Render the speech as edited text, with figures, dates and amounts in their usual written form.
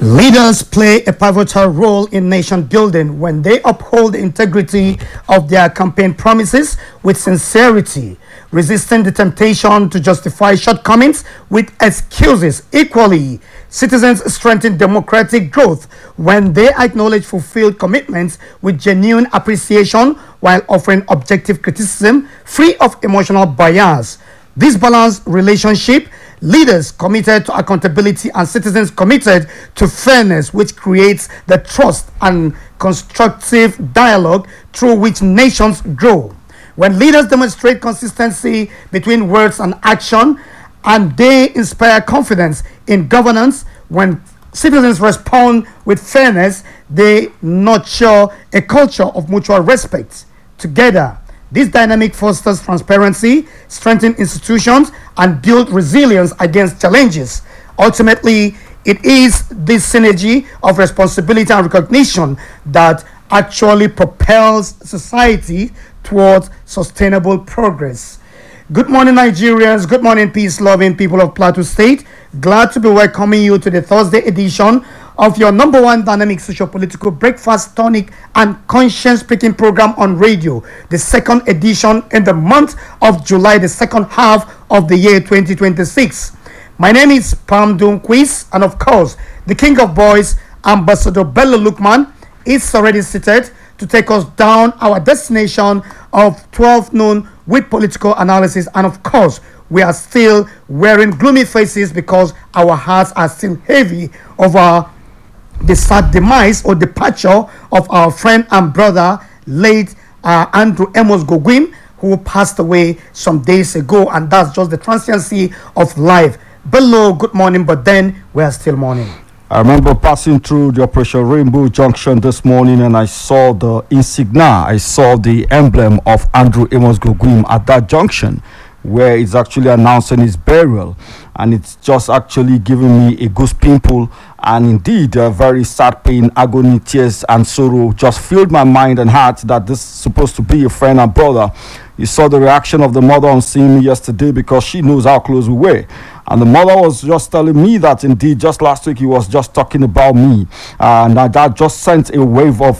Leaders play a pivotal role in nation building when they uphold the integrity of their campaign promises with sincerity, resisting the temptation to justify shortcomings with excuses. Equally, citizens strengthen democratic growth when they acknowledge fulfilled commitments with genuine appreciation while offering objective criticism free of emotional bias. This balanced relationship, leaders committed to accountability and citizens committed to fairness, which creates the trust and constructive dialogue through which nations grow. When leaders demonstrate consistency between words and action, and they inspire confidence in governance, when citizens respond with fairness, they nurture a culture of mutual respect. Together, this dynamic fosters transparency, strengthens institutions, and builds resilience against challenges. Ultimately, it is this synergy of responsibility and recognition that actually propels society towards sustainable progress. Good morning, Nigerians. Good morning, peace-loving people of Plateau State. Glad to be welcoming you to the Thursday edition of your number one dynamic socio-political breakfast tonic and conscience-speaking program on radio, the second edition in the month of July, the second half of the year 2026. My name is Pam Dunquiz, and of course, the King of Boys, Ambassador Bello Lukman, is already seated to take us down our destination of 12 noon with political analysis. And of course, we are still wearing gloomy faces because our hearts are still heavy over the sad demise or departure of our friend and brother, late Andrew Amos Gogwin, who passed away some days ago. And that's just the transiency of life. Below, good morning, but then we are still mourning. I remember passing through the Operation Rainbow Junction this morning, and I saw the insignia, I saw the emblem of Andrew Amos Gogwin at that junction, where it's actually announcing his burial, and it's just actually giving me a goose pimple, and indeed a very sad pain, agony, tears and sorrow just filled my mind and heart that this is supposed to be a friend and brother. You saw the reaction of the mother on seeing me yesterday because she knows how close we were. And the mother was just telling me that indeed just last week he was just talking about me. And that just sent a wave of